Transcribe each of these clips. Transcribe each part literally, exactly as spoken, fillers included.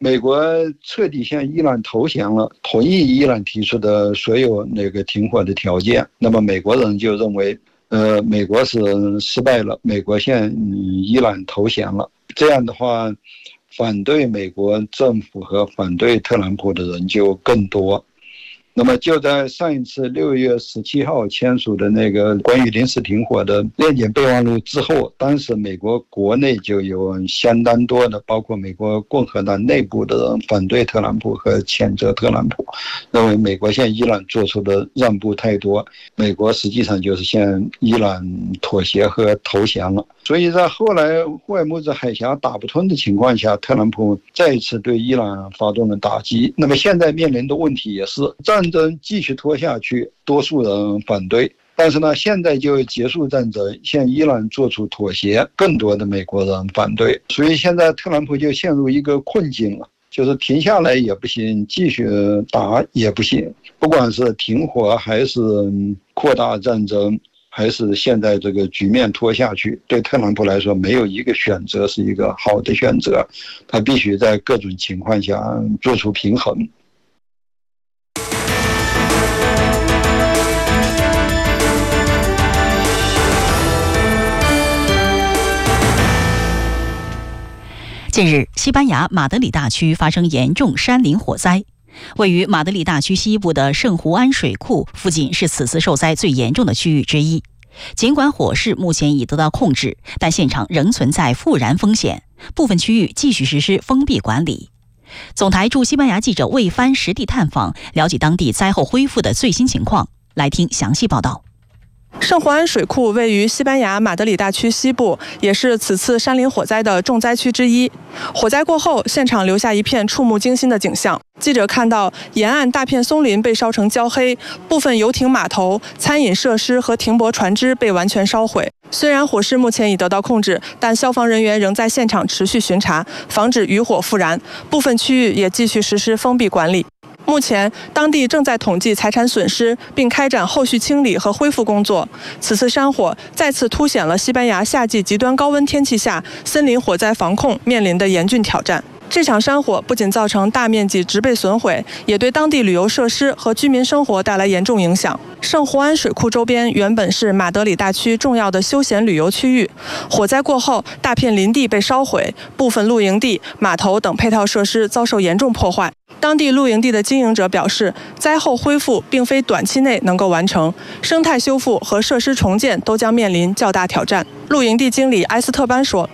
美国彻底向伊朗投降了，同意伊朗提出的所有那个停火的条件，那么美国人就认为，呃，美国是失败了，美国向伊朗投降了。这样的话，反对美国政府和反对特朗普的人就更多。那么就在上一次六月十七号签署的那个关于临时停火的联检备忘录之后，当时美国国内就有相当多的，包括美国共和党内部的人反对特朗普和谴责特朗普，认为美国向伊朗做出的让步太多，美国实际上就是向伊朗妥协和投降了。所以在后来霍尔木兹海峡打不通的情况下，特朗普再一次对伊朗发动了打击。那么现在面临的问题也是战争继续拖下去，多数人反对，但是呢，现在就结束战争，向伊朗做出妥协，更多的美国人反对，所以现在特朗普就陷入一个困境了，就是停下来也不行，继续打也不行，不管是停火还是扩大战争，还是现在这个局面拖下去，对特朗普来说没有一个选择是一个好的选择，他必须在各种情况下做出平衡。 近日，西班牙马德里大区发生严重山林火灾。位于马德里大区西部的圣胡安水库附近是此次受灾最严重的区域之一。尽管火势目前已得到控制，但现场仍存在复燃风险，部分区域继续实施封闭管理。总台驻西班牙记者魏帆实地探访，了解当地灾后恢复的最新情况。来听详细报道。 圣胡安水库位于西班牙马德里大区西部，也是此次山林火灾的重灾区之一。火灾过后，现场留下一片触目惊心的景象。记者看到沿岸大片松林被烧成焦黑，部分游艇码头、餐饮设施和停泊船只被完全烧毁。虽然火势目前已得到控制，但消防人员仍在现场持续巡查，防止余火复燃。部分区域也继续实施封闭管理。目前，当地正在统计财产损失，并开展后续清理和恢复工作。此次山火再次凸显了西班牙夏季极端高温天气下森林火灾防控面临的严峻挑战。这场山火不仅造成大面积植被损毁，也对当地旅游设施和居民生活带来严重影响。圣胡安水库周边原本是马德里大区重要的休闲旅游区域，火灾过后，大片林地被烧毁，部分露营地、码头等配套设施遭受严重破坏。当地露营地的经营者表示，灾后恢复并非短期内能够完成，生态修复和设施重建都将面临较大挑战。露营地经理埃斯特班说，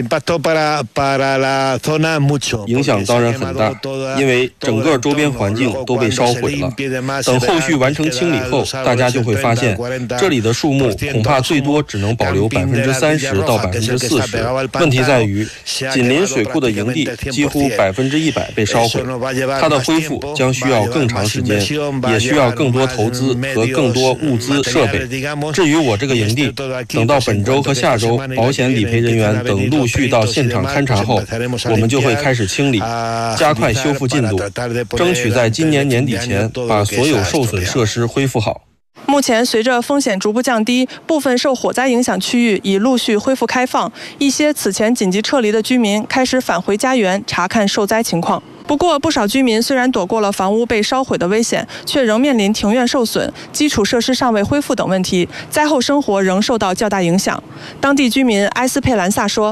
影响当然很大，因为整个周边环境都被烧毁了。等后续完成清理后，大家就会发现，这里的树木恐怕最多只能保留百分之三十到百分之四十。问题在于，紧邻水库的营地几乎百分之一百被烧毁，它的恢复将需要更长时间，也需要更多投资和更多物资设备。至于我这个营地，等到本周和下周保险理赔人员等陆续到现场勘察后，我们就会开始清理，加快修复进度，争取在今年年底前把所有受损设施恢复好。 目前，随着风险逐步降低，部分受火灾影响区域已陆续恢复开放，一些此前紧急撤离的居民开始返回家园查看受灾情况。不过，不少居民虽然躲过了房屋被烧毁的危险，却仍面临庭院受损、基础设施尚未恢复等问题，灾后生活仍受到较大影响。当地居民埃斯佩兰萨说，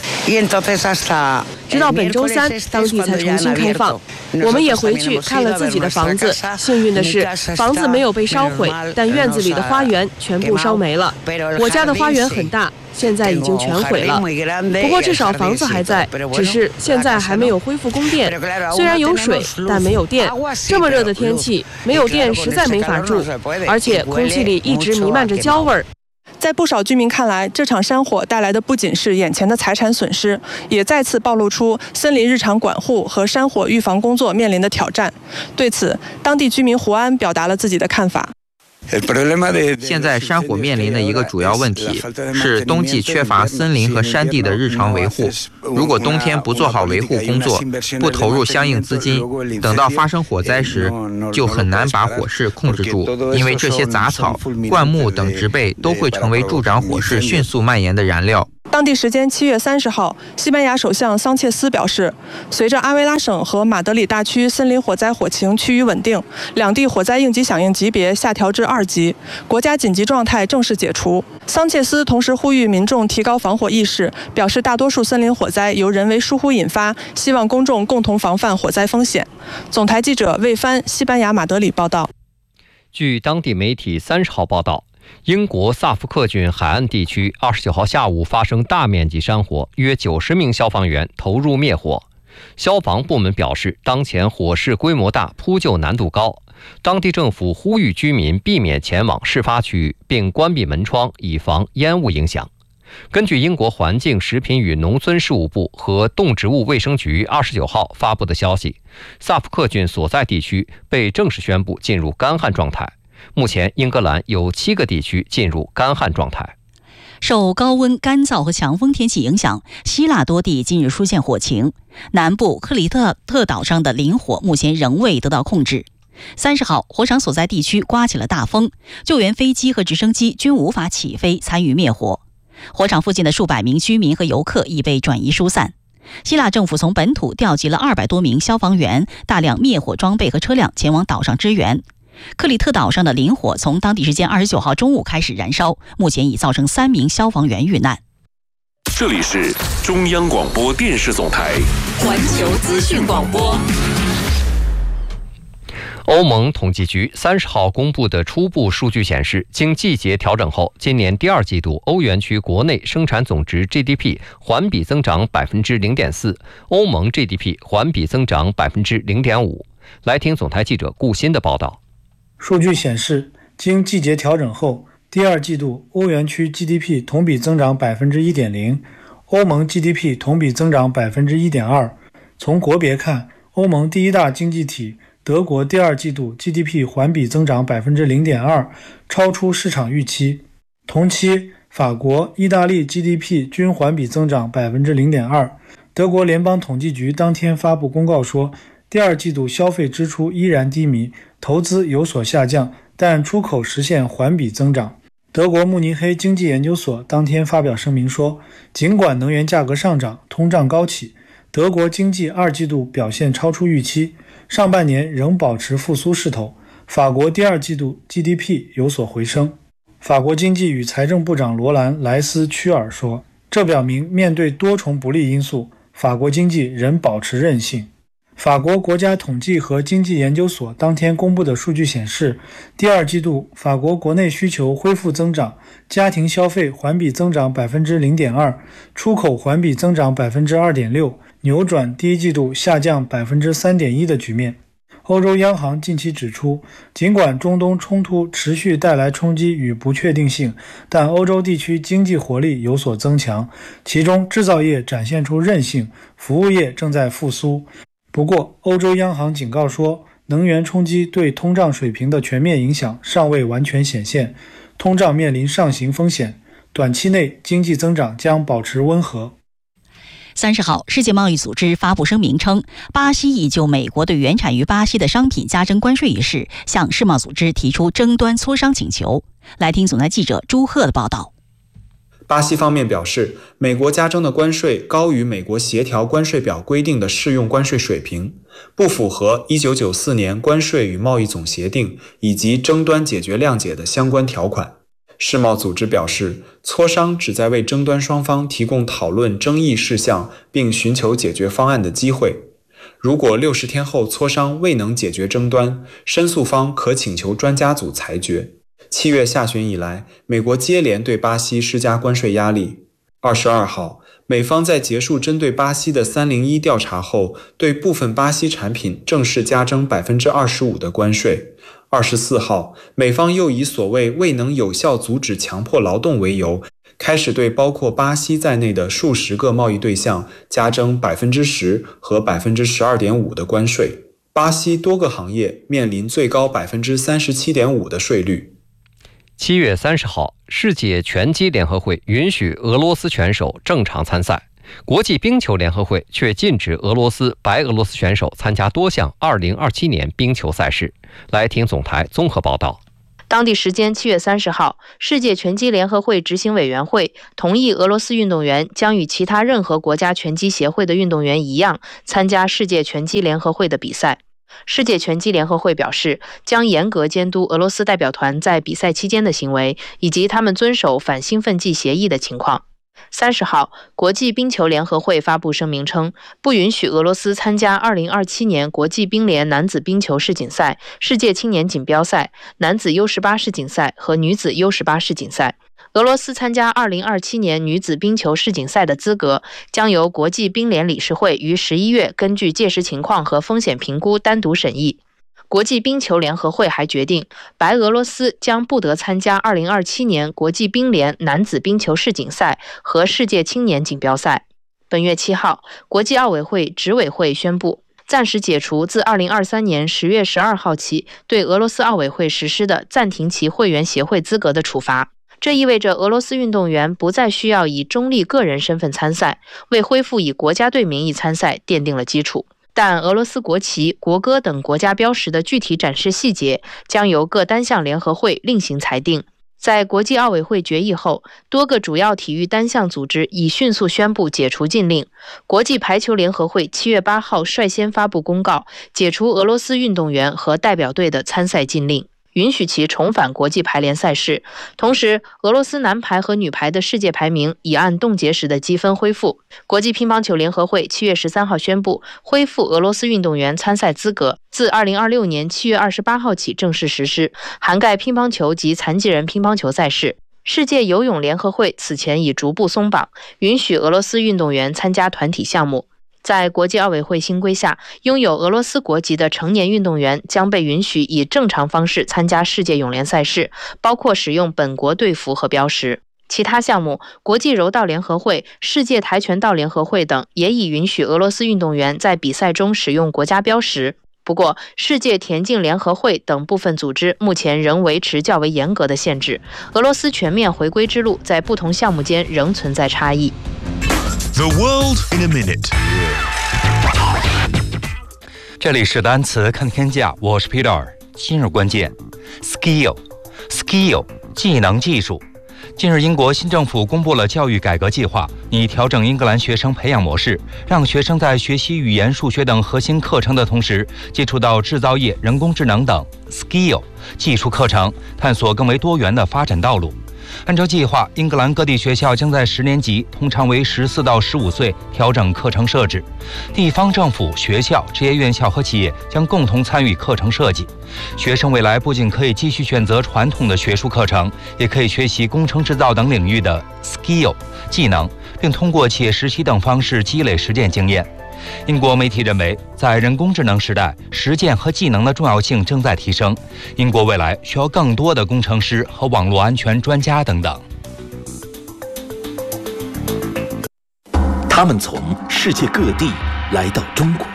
直到本周三，当地才重新开放。我们也回去看了自己的房子，幸运的是，房子没有被烧毁，但院子里的花园全部烧没了。我家的花园很大，现在已经全毁了。不过至少房子还在，只是现在还没有恢复供电。虽然有水，但没有电。这么热的天气，没有电实在没法住，而且空气里一直弥漫着焦味儿。 在不少居民看来，这场山火带来的不仅是眼前的财产损失，也再次暴露出森林日常管护和山火预防工作面临的挑战。对此，当地居民胡安表达了自己的看法。 现在山火面临的一个主要问题是冬季缺乏森林和山地的日常维护。如果冬天不做好维护工作，不投入相应资金，等到发生火灾时，就很难把火势控制住，因为这些杂草、灌木等植被都会成为助长火势迅速蔓延的燃料。 当地时间七月三十号，西班牙首相桑切斯表示，随着阿维拉省和马德里大区森林火灾火情趋于稳定，两地火灾应急响应级别下调至二级，国家紧急状态正式解除。桑切斯同时呼吁民众提高防火意识，表示大多数森林火灾由人为疏忽引发，希望公众共同防范火灾风险。总台记者魏帆，西班牙马德里报道。 据当地媒体三十号报道，英国萨福克郡海岸地区二十九号下午发生大面积山火，约九十名消防员投入灭火。消防部门表示，当前火势规模大，扑救难度高。当地政府呼吁居民避免前往事发区域，并关闭门窗，以防烟雾影响。根据英国环境、食品与农村事务部和动植物卫生局二十九号发布的消息，萨福克郡所在地区被正式宣布进入干旱状态。目前，英格兰有七个地区进入干旱状态。 受高温、干燥和强风天气影响，希腊多地近日出现火情。南部克里特特岛上的林火目前仍未得到控制。三十号，火场所在地区刮起了大风，救援飞机和直升机均无法起飞参与灭火。火场附近的数百名居民和游客已被转移疏散。希腊政府从本土调集了二百多名消防员、大量灭火装备和车辆前往岛上支援。克里特岛上的林火从当地时间二十九号中午开始燃烧，目前已造成三名消防员遇难。 这里是中央广播电视总台环球资讯广播。 欧盟统计局三十号公布的初步数据显示，经季节调整后，今年第二季度欧元区国内生产总值 G D P 环比增长 百分之零点四， 欧盟 G D P 环比增长 百分之零点五。 来听总台记者顾鑫的报道。 数据显示，经季节调整后，第二季度欧元区 G D P 同比增长 百分之一点零， 欧盟 G D P 同比增长 百分之一点二。 从国别看，欧盟第一大经济体德国第二季度 G D P 环比增长 百分之零点二， 超出市场预期。同期，法国、意大利 G D P 均环比增长 百分之零点二。 德国联邦统计局当天发布公告说，第二季度消费支出依然低迷，投资有所下降，但出口实现环比增长。德国慕尼黑经济研究所当天发表声明说，尽管能源价格上涨，通胀高企，德国经济二季度表现超出预期，上半年仍保持复苏势头。法国第二季度 G D P 有所回升。法国经济与财政部长罗兰·莱斯屈尔说，这表明面对多重不利因素，法国经济仍保持韧性。法国国家统计和经济研究所当天公布的数据显示，第二季度法国国内需求恢复增长，家庭消费环比增长 百分之零点二， 出口环比增长 百分之二点六， 扭转第一季度下降 百分之三点一 的局面。欧洲央行近期指出，尽管中东冲突持续带来冲击与不确定性，但欧洲地区经济活力有所增强，其中制造业展现出韧性，服务业正在复苏。不过，欧洲央行警告说，能源冲击对通胀水平的全面影响尚未完全显现，通胀面临上行风险，短期内经济增长将保持温和。 三十号，世界贸易组织发布声明称，巴西已就美国对原产于巴西的商品加征关税一事，向世贸组织提出争端磋商请求。来听总台记者朱鹤的报道。 巴西方面表示，美国加征的关税高于美国协调关税表规定的适用关税水平，不符合一九九四年关税与贸易总协定以及争端解决谅解的相关条款。世贸组织表示，磋商旨在为争端双方提供讨论争议事项并寻求解决方案的机会。如果六十天后磋商未能解决争端，申诉方可请求专家组裁决。七月下旬以来，美国接连对巴西施加关税压力。二十二号，美方在结束针对巴西的三零一调查后，对部分巴西产品正式加征 百分之二十五 的关税。二十四号，美方又以所谓未能有效阻止强迫劳动为由，开始对包括巴西在内的数十个贸易对象加征 百分之十 和 百分之十二点五 的关税。巴西多个行业面临最高 百分之三十七点五 的税率。 七月三十号，世界拳击联合会允许俄罗斯选手正常参赛，国际冰球联合会却禁止俄罗斯、白俄罗斯选手参加多项二零二七年冰球赛事。来听总台综合报道。 当地时间七月三十号，世界拳击联合会执行委员会同意俄罗斯运动员将与其他任何国家拳击协会的运动员一样参加世界拳击联合会的比赛。世界拳击联合会表示，将严格监督俄罗斯代表团在比赛期间的行为，以及他们遵守反兴奋剂协议的情况。三十号，国际冰球联合会发布声明称，不允许俄罗斯参加二零二七年国际冰联男子冰球世锦赛、世界青年锦标赛、男子 U 十八 世锦赛和女子 U 十八 世锦赛。俄罗斯参加二零二七年女子冰球世锦赛的资格将由国际冰联理事会于十一月根据届时情况和风险评估单独审议。国际冰球联合会还决定，白俄罗斯将不得参加二零二七年国际冰联男子冰球世锦赛和世界青年锦标赛。本月七号，国际奥委会执委会宣布，暂时解除自二零二三年十月十二号起对俄罗斯奥委会实施的暂停其会员协会资格的处罚。这意味着俄罗斯运动员不再需要以中立个人身份参赛，为恢复以国家队名义参赛奠定了基础。但俄罗斯国旗、国歌等国家标识的具体展示细节将由各单项联合会另行裁定。在国际奥委会决议后，多个主要体育单项组织已迅速宣布解除禁令。国际排球联合会七月八号率先发布公告，解除俄罗斯运动员和代表队的参赛禁令，允许其重返国际排联赛事。同时，俄罗斯男排和女排的世界排名已按冻结时的积分恢复。国际乒乓球联合会七月十三号宣布，恢复俄罗斯运动员参赛资格，自二零二六年七月二十八号起正式实施，涵盖乒乓球及残疾人乒乓球赛事。世界游泳联合会此前已逐步松绑，允许俄罗斯运动员参加团体项目。在国际奥委会新规下，拥有俄罗斯国籍的成年运动员将被允许以正常方式参加世界泳联赛事，包括使用本国队服和标识。其他项目，国际柔道联合会、世界跆拳道联合会等也已允许俄罗斯运动员在比赛中使用国家标识。不过，世界田径联合会等部分组织目前仍维持较为严格的限制。俄罗斯全面回归之路在不同项目间仍存在差异。 The world in a minute。 这里是单词看天下，我是 Peter。今日关键 ，skill，skill， skill， 技能、技术。近日，英国新政府公布了教育改革计划，拟调整英格兰学生培养模式，让学生在学习语言、数学等核心课程的同时，接触到制造业、人工智能等 skill 技术课程，探索更为多元的发展道路。按照计划，英格兰各地学校将在十年级，通常为十四到十五岁，调整课程设置。地方政府、学校、职业院校和企业将共同参与课程设计。学生未来不仅可以继续选择传统的学术课程，也可以学习工程制造等领域的 skill 技能，并通过企业实习等方式积累实践经验。英国媒体认为，在人工智能时代，实践和技能的重要性正在提升。英国未来需要更多的工程师和网络安全专家等等。 他们从世界各地来到中国。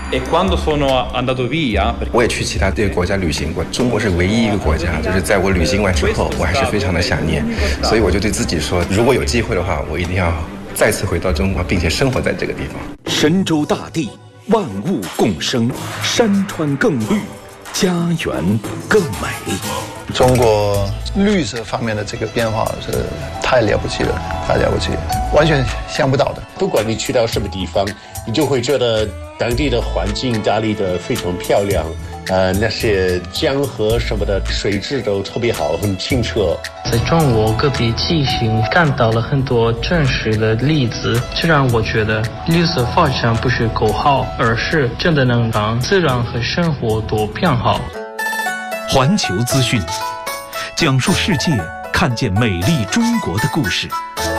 我也去其他这个国家旅行过，中国是唯一一个国家，就是在我旅行完之后，我还是非常的想念，所以我就对自己说，如果有机会的话，我一定要再次回到中国，并且生活在这个地方。 神州大地，万物共生，山川更绿，家园更美丽。 中国绿色方面的这个变化是太了不起了，太了不起了，完全想不到的。 不管你去到什么地方，你就会觉得当地的环境打理得非常漂亮，呃，那些江河什么的水质都特别好，很清澈。 在中国各地进行看到了很多真实的例子，这让我觉得绿色发展不是口号，而是真的能让自然和生活都变好。 环球资讯，讲述世界看见美丽中国的故事。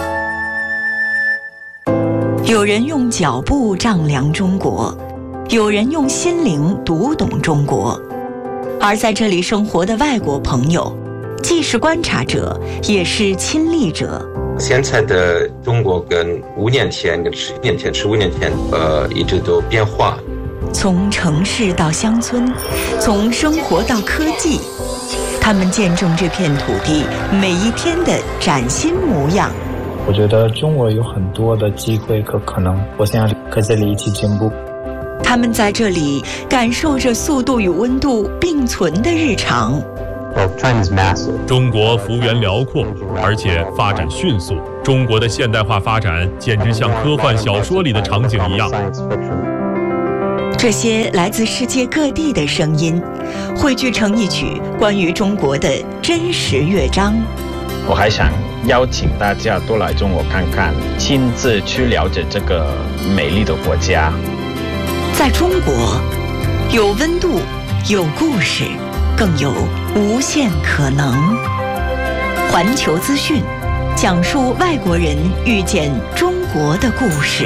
有人用脚步丈量中国，有人用心灵读懂中国，而在这里生活的外国朋友，既是观察者，也是亲历者。 现在的中国跟五年前、跟十年前、十五年前，呃，一直都变化。 从城市到乡村，从生活到科技，他们见证这片土地每一天的崭新模样。 我觉得中国有很多的机会和可能，我想和这里一起进步。 他们在这里感受着速度与温度并存的日常， 中国幅员辽阔，而且发展迅速。中国的现代化发展简直像科幻小说里的场景一样。 这些来自世界各地的声音，汇聚成一曲关于中国的真实乐章。 我还想邀请大家多来中国看看，亲自去了解这个美丽的国家。 在中国，有温度，有故事，更有无限可能。环球资讯，讲述外国人遇见中国的故事。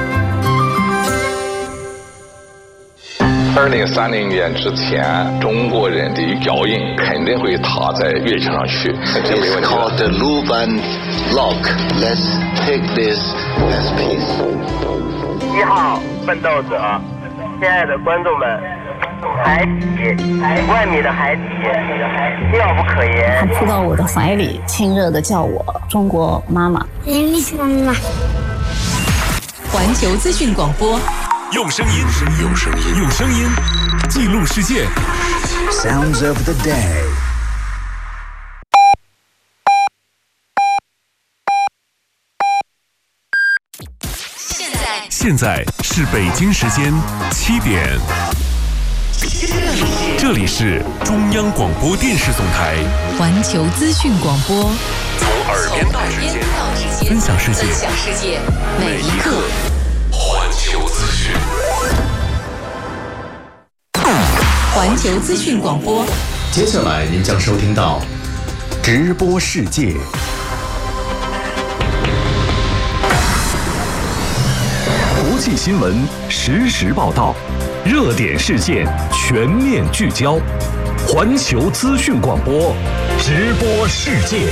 二零三零年之前，中国人的脚印肯定会踏在月球上去。 It's called the Luban Lock. Let's take this as peace. 一号奋斗者，亲爱的观众们，海底，外面的海底，妙不可言。 他扑到我的怀里，亲热地叫我中国妈妈。 妈妈。 环球资讯广播。 用声音，用声音，用声音记录世界。 Sounds of the day。 现在，现在是北京时间七点。这里是中央广播电视总台环球资讯广播。 从耳边到指尖，分享世界， 分享世界，每一刻。 环球资讯， 环球资讯广播。 接下来您将收听到直播世界，国际新闻实时报道，热点事件全面聚焦。环球资讯广播，直播世界。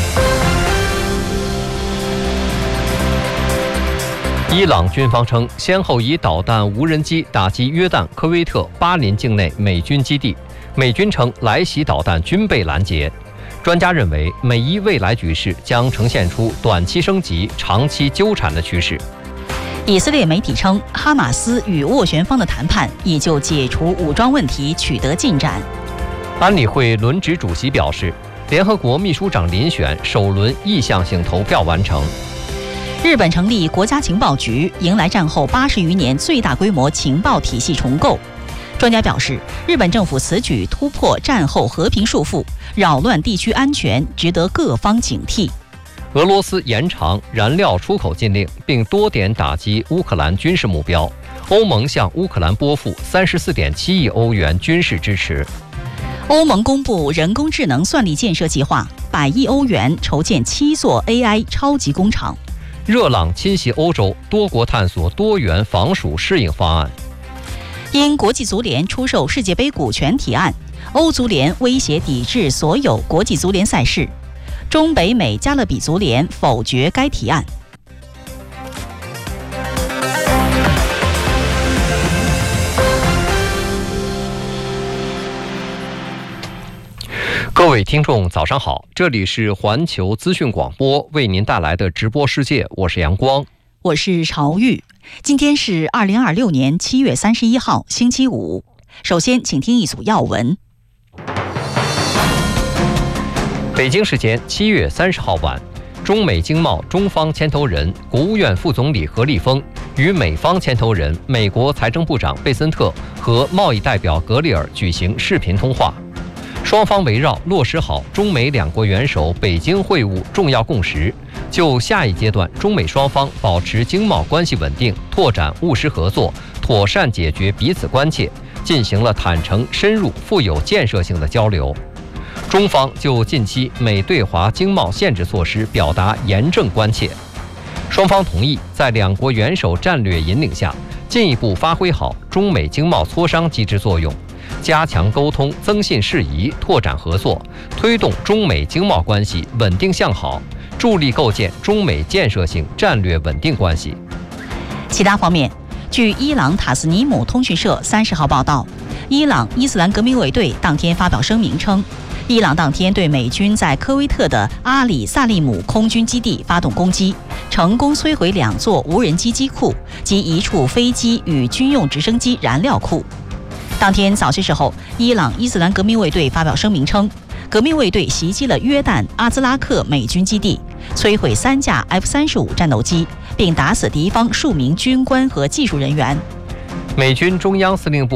伊朗军方称，先后以导弹、无人机打击约旦、科威特、巴林境内美军基地。美军称来袭导弹均被拦截。专家认为，美伊未来局势将呈现出短期升级、长期纠缠的趋势。 以色列媒体称，哈马斯与斡旋方的谈判已就解除武装问题取得进展。 安理会轮值主席表示，联合国秘书长遴选首轮意向性投票完成。 日本成立国家情报局，迎来战后八十余年最大规模情报体系重构。专家表示，日本政府此举突破战后和平束缚，扰乱地区安全，值得各方警惕。 俄罗斯延长燃料出口禁令，并多点打击乌克兰军事目标。欧盟向乌克兰拨付三十四点七亿欧元军事支持。 欧盟公布人工智能算力建设计划，百亿欧元筹建七座 A I 超级工厂。 热浪侵袭欧洲，多国探索多元防暑适应方案。 因国际足联出售世界杯股权提案，欧足联威胁抵制所有国际足联赛事，中北美加勒比足联否决该提案。 各位听众早上好，这里是环球资讯广播为您带来的直播世界，我是阳光， 我是朝玉。今天是二零二六年七月三十一号星期五。首先请听一组要闻。 北京时间七月三十号晚，中美经贸中方牵头人国务院副总理何立峰与美方牵头人美国财政部长贝森特和贸易代表格里尔举行视频通话。双方围绕落实好中美两国元首北京会晤重要共识，就下一阶段中美双方保持经贸关系稳定、拓展务实合作、妥善解决彼此关切，进行了坦诚、深入、富有建设性的交流。中方就近期美对华经贸限制措施表达严正关切。双方同意在两国元首战略引领下，进一步发挥好中美经贸磋商机制作用，加强沟通、增信事宜，拓展合作，推动中美经贸关系稳定向好，助力构建中美建设性战略稳定关系。 其他方面，据伊朗塔斯尼姆通讯社三十号报道，伊朗伊斯兰革命卫队当天发表声明称，伊朗当天对美军在科威特的阿里萨利姆空军基地发动攻击，成功摧毁两座无人机机库及一处飞机与军用直升机燃料库。当天早些时候，伊朗伊斯兰革命卫队发表声明称， 革命卫队袭击了约旦阿兹拉克美军基地，摧毁三架 F 三十五战斗机，并打死敌方数名军官和技术人员。 美军中央司令部